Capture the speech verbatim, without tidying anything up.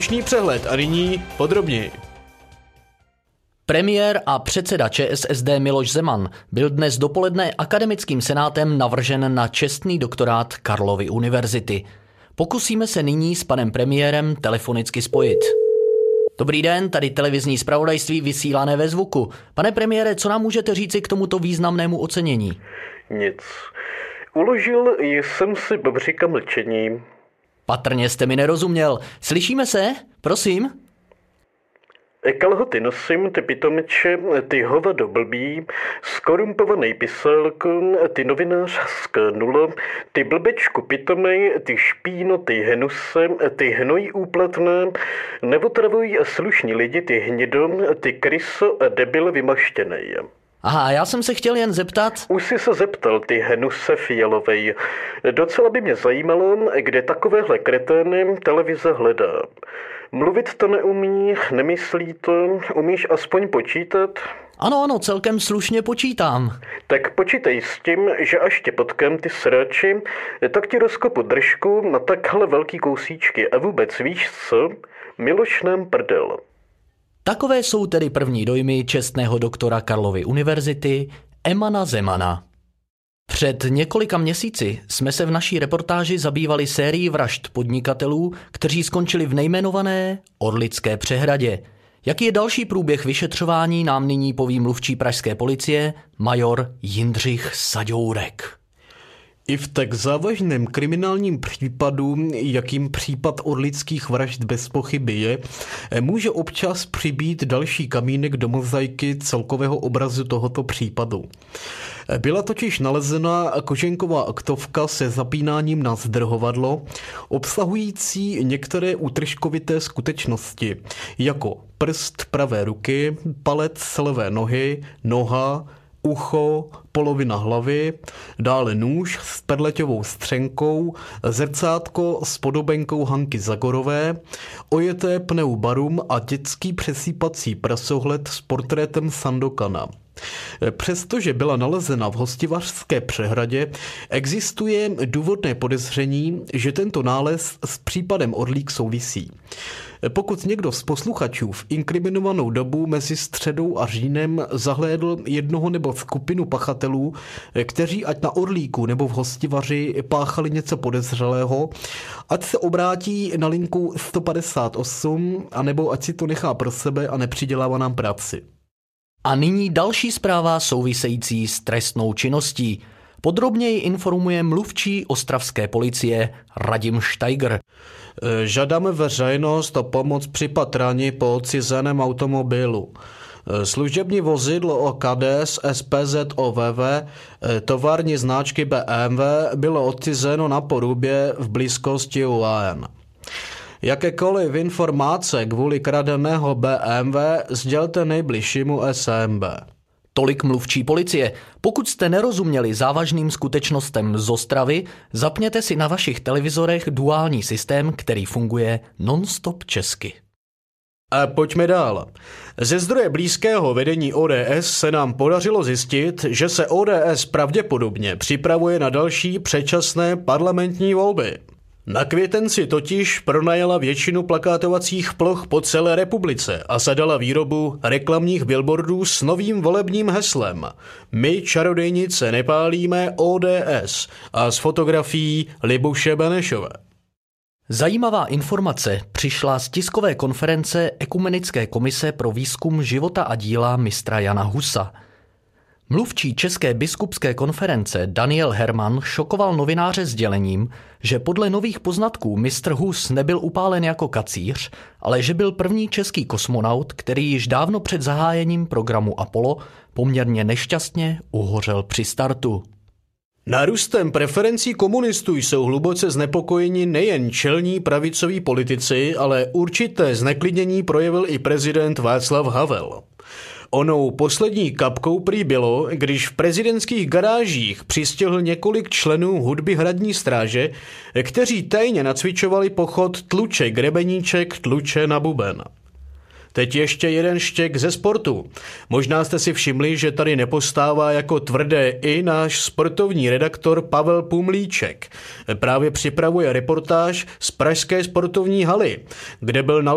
stručný přehled a nyní podrobněji. Premiér a předseda ČSSD Miloš Zeman byl dnes dopoledne akademickým senátem navržen na čestný doktorát Karlovy univerzity. Pokusíme se nyní s panem premiérem telefonicky spojit. Dobrý den, tady televizní zpravodajství vysílané ve zvuku. Pane premiére, co nám můžete říci k tomuto významnému ocenění? Nic. Uložil jsem si bobříka mlčení. Patrně jste mi nerozuměl. Slyšíme se? Prosím? Kalhoty nosím, ty pitomeče, ty hovado blbý, skorumpovaný pisálko, ty novinářské nulo, ty blbečku pitomej, ty špíno, ty hnuse, ty hnoj úplatné, neotravuj slušní lidi, ty hnido, ty kryso a debil vymaštěnej. Aha, já jsem se chtěl jen zeptat... Už jsi se zeptal, ty hnuse fialovej. Docela by mě zajímalo, kde takovéhle kretény televize hledá. Mluvit to neumí, nemyslí to, umíš aspoň počítat? Ano, ano, celkem slušně počítám. Tak počítej s tím, že až tě potkám ty sráči, tak ti rozkopu držku na takhle velký kousíčky a vůbec víš co? Miloš nám prdel. Takové jsou tedy první dojmy čestného doktora Karlovy univerzity Emana Zemana. Před několika měsíci jsme se v naší reportáži zabývali sérií vražd podnikatelů, kteří skončili v nejmenované Orlické přehradě. Jaký je další průběh vyšetřování, nám nyní poví mluvčí pražské policie major Jindřich Saďourek. I v tak závažném kriminálním případu, jakým případ orlických vražd bez pochyby je, může občas přibýt další kamínek do mozaiky celkového obrazu tohoto případu. Byla totiž nalezena koženková aktovka se zapínáním na zdrhovadlo, obsahující některé útržkovité skutečnosti, jako prst pravé ruky, palec levé nohy, noha, ucho, polovina hlavy, dále nůž s perleťovou střenkou, zrcátko s podobenkou Hanky Zagorové, ojeté pneubarum a dětský přesýpací prasohled s portrétem Sandokana. Přestože byla nalezena v Hostivařské přehradě, existuje důvodné podezření, že tento nález s případem Orlík souvisí. Pokud někdo z posluchačů v inkriminovanou dobu mezi středou a říjnem zahlédl jednoho nebo skupinu pachatelů, kteří ať na Orlíku nebo v Hostivaři páchali něco podezřelého, ať se obrátí na linku sto padesát osm, anebo ať si to nechá pro sebe a nepřidělává nám práci. A nyní další zpráva související s trestnou činností. Podrobněji informuje mluvčí ostravské policie Radim Steiger. Žádáme veřejnost o pomoc při patrání po odcizeném automobilu. Služební vozidlo O K D S S P Z O V V tovární značky B M W bylo odcizeno na Porubě v blízkosti U A N. Jakékoliv informace kvůli kradeného B M W sdělte nejbližšímu S M B. Tolik mluvčí policie. Pokud jste nerozuměli závažným skutečnostem z Ostravy, zapněte si na vašich televizorech duální systém, který funguje non-stop česky. A pojďme dál. Ze zdroje blízkého vedení O D S se nám podařilo zjistit, že se O D S pravděpodobně připravuje na další předčasné parlamentní volby. Na květenci totiž pronajala většinu plakátovacích ploch po celé republice a zadala výrobu reklamních billboardů s novým volebním heslem My čarodejnice nepálíme O D S a s fotografií Libuše Benešové. Zajímavá informace přišla z tiskové konference Ekumenické komise pro výzkum života a díla mistra Jana Husa. Mluvčí České biskupské konference Daniel Herman šokoval novináře sdělením, že podle nových poznatků mistr Hus nebyl upálen jako kacíř, ale že byl první český kosmonaut, který již dávno před zahájením programu Apollo poměrně nešťastně uhořel při startu. Nárůstem preferencí komunistů jsou hluboce znepokojeni nejen čelní pravicoví politici, ale určité zneklidnění projevil i prezident Václav Havel. Onou poslední kapkou prý bylo, když v prezidentských garážích přistihl několik členů hudby hradní stráže, kteří tajně nacvičovali pochod tluče grebeníček, tluče na buben. Teď ještě jeden štěk ze sportu. Možná jste si všimli, že tady nepostává jako tvrdé i náš sportovní redaktor Pavel Pumlíček. Právě připravuje reportáž z pražské sportovní haly, kde byl nalezen